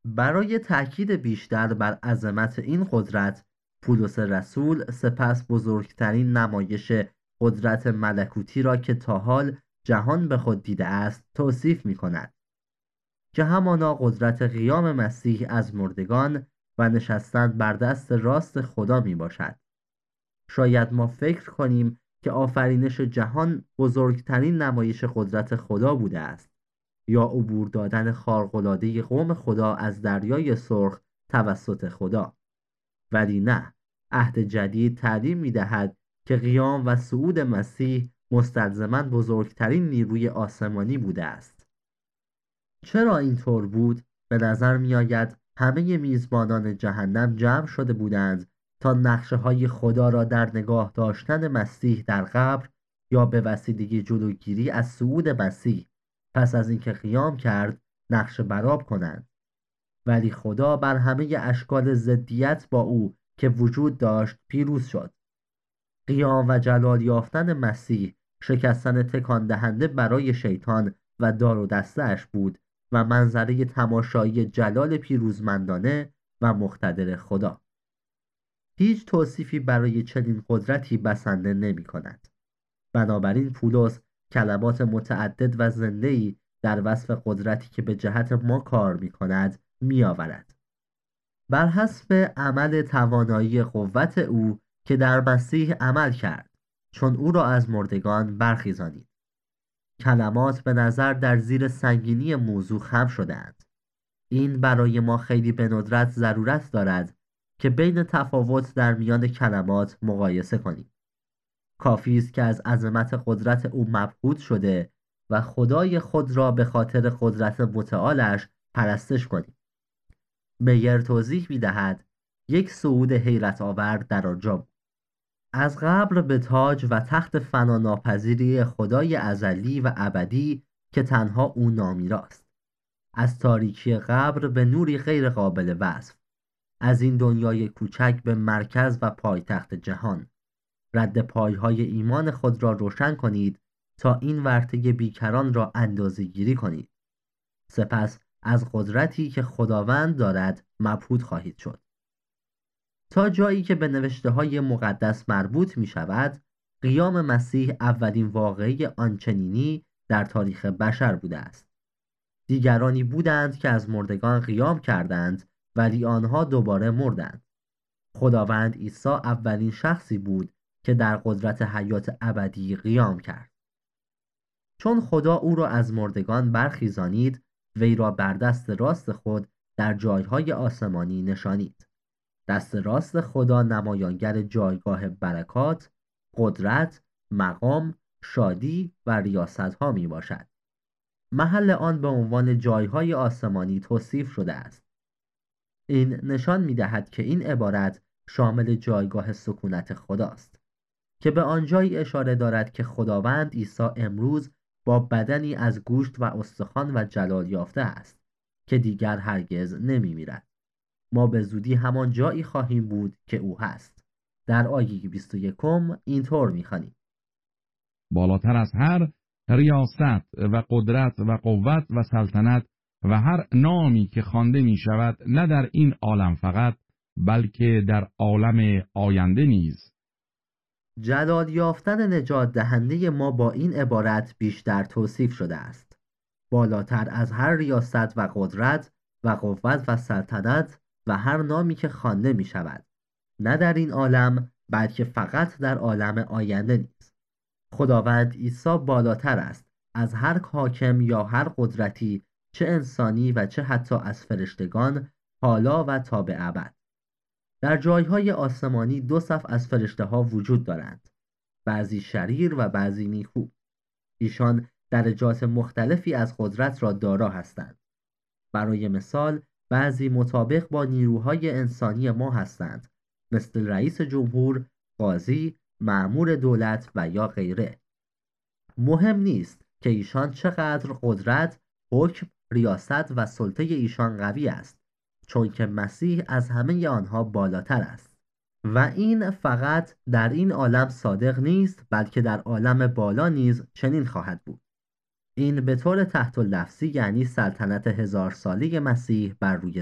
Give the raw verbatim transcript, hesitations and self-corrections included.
برای تأکید بیشتر بر عظمت این قدرت، پولس رسول سپس بزرگترین نمایش قدرت ملکوتی را که تا حال جهان به خود دیده است توصیف می کند که همانا قدرت قیام مسیح از مردگان و نشستن بر دست راست خدا می باشد. شاید ما فکر کنیم که آفرینش جهان بزرگترین نمایش قدرت خدا بوده است، یا عبور دادن خارق‌العاده قوم خدا از دریای سرخ توسط خدا. ولی نه، عهد جدید تعلیم می دهد که قیام و صعود مسیح مستلزماً بزرگترین نیروی آسمانی بوده است. چرا اینطور بود؟ به نظر می آید همه میزبانان جهنم جمع شده بودند تا نقشه های خدا را در نگاه داشتن مسیح در قبر یا به وسیله جلوگیری از صعود مسیح پس از اینکه قیام کرد نقشه برآب کنند. ولی خدا بر همه اشکال ضدیت با او که وجود داشت پیروز شد. قیام و جلال یافتن مسیح شکستن تکان دهنده برای شیطان و دار و دسته‌اش بود و منظره تماشایی جلال پیروزمندانه و مقتدر خدا. هیچ توصیفی برای چنین قدرتی بسنده نمی کند. بنابراین پولس کلمات متعدد و زنده‌ای در وصف قدرتی که به جهت ما کار می کند می آورد. بر حسب عمل توانایی قوت او که در مسیح عمل کرد، چون او را از مردگان برخیزانید. کلمات به نظر در زیر سنگینی موضوع خم شده‌اند. این برای ما خیلی به ندرت ضرورت دارد که بین تفاوت در میان کلمات مقایسه کنیم. کافی است که از عظمت قدرت او مبهوت شده و خدای خود را به خاطر قدرت متعالش پرستش کنیم. میر توضیح می دهد یک صعود حیرت آور در آنجا بود. از قبر به تاج و تخت فناناپذیری خدای ازلی و ابدی که تنها او نامیراست. از تاریکی قبر به نوری غیر قابل وصف. از این دنیای کوچک به مرکز و پایتخت جهان. رد پایهای ایمان خود را روشن کنید تا این ورطه بیکران را اندازه‌گیری کنید. سپس از قدرتی که خداوند دارد مبهوت خواهید شد. تا جایی که به نوشته های مقدس مربوط می شود، قیام مسیح اولین واقعه آنچنینی در تاریخ بشر بوده است. دیگرانی بودند که از مردگان قیام کردند ولی آنها دوباره مردند. خداوند عیسی اولین شخصی بود که در قدرت حیات ابدی قیام کرد. چون خدا او را از مردگان برخیزانید، وی را بر دست راست خود در جایهای آسمانی نشانید. دست راست خدا نمایانگر جایگاه برکات، قدرت، مقام، شادی و ریاست ها می باشد. محل آن به عنوان جایهای آسمانی توصیف شده است. این نشان می دهد که این عبارت شامل جایگاه سکونت خداست که به آنجایی اشاره دارد که خداوند عیسی امروز با بدنی از گوشت و استخوان و جلال یافته است که دیگر هرگز نمی میرد. ما به زودی همان جایی خواهیم بود که او هست. در آیه بیست و یک اینطور می‌خوانیم: بالاتر از هر ریاست و قدرت و قوت و سلطنت و هر نامی که خوانده می شود، نه در این عالم فقط بلکه در عالم آینده نیز. جلال یافتن نجات دهنده ما با این عبارت بیشتر توصیف شده است. بالاتر از هر ریاست و قدرت و قوت و سلطنت و هر نامی که خوانده می شود، نه در این عالم بلکه فقط در عالم آینده نیز. خداوند عیسی بالاتر است از هر حاکم یا هر قدرتی، چه انسانی و چه حتی از فرشتگان، حالا و تا به ابد. در جایهای آسمانی دو صف از فرشته ها وجود دارند، بعضی شریر و بعضی نیکو. ایشان درجات مختلفی از قدرت را دارا هستند. برای مثال بعضی مطابق با نیروهای انسانی ما هستند، مثل رئیس جمهور، قاضی، مأمور دولت و یا غیره. مهم نیست که ایشان چقدر قدرت، حکم، ریاست و سلطه ایشان قوی است، چون که مسیح از همه آنها بالاتر است. و این فقط در این عالم صادق نیست، بلکه در عالم بالا نیز چنین خواهد بود. این به طور تحت اللفظی یعنی سلطنت هزار ساله مسیح بر روی